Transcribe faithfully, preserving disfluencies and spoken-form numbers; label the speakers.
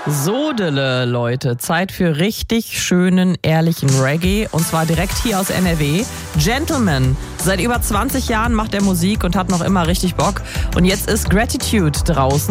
Speaker 1: Sodele, Leute. Zeit für richtig schönen, ehrlichen Reggae. Und zwar direkt hier aus N R W. Gentleman. Seit über zwanzig Jahren macht er Musik und hat noch immer richtig Bock. Und jetzt ist Gratitude draußen.